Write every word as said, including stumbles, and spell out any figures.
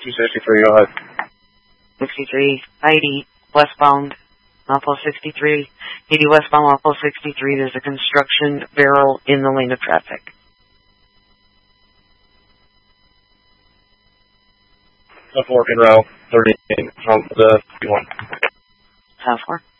two sixty-three, go ahead. sixty-three, eighty, westbound, Mouthful sixty-three. eighty westbound, Mouthful sixty-three. There's a construction barrel in the lane of traffic. The four in row, thirty-eight from the one. Half four.